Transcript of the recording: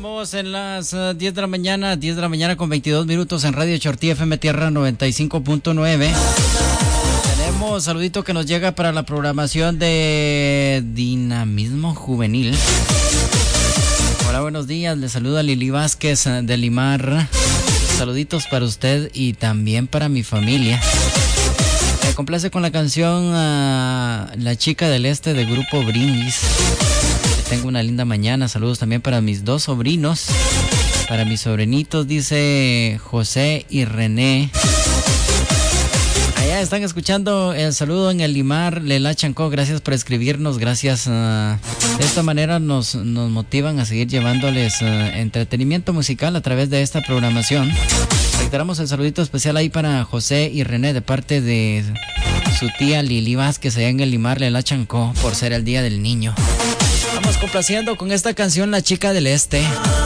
Estamos en las 10 de la mañana con 22 minutos en Radio Chortí FM Tierra 95.9. Tenemos saludito que nos llega para la programación de Dinamismo Juvenil. Hola, buenos días, le saluda Lili Vázquez de Limar. Saluditos para usted y también para mi familia. Me complace con la canción La Chica del Este de Grupo Brindis. Tengo una linda mañana. Saludos también para mis dos sobrinos, para mis sobrinitos, dice José y René. Allá están escuchando el saludo en el Limar, Lela Chancó. Gracias por escribirnos, gracias. De esta manera nos motivan a seguir llevándoles entretenimiento musical a través de esta programación. Reiteramos el saludito especial ahí para José y René de parte de su tía Lili Vázquez allá en el Limar, Lela Chancó, por ser el Día del Niño. Vamos complaciendo con esta canción La Chica del Este.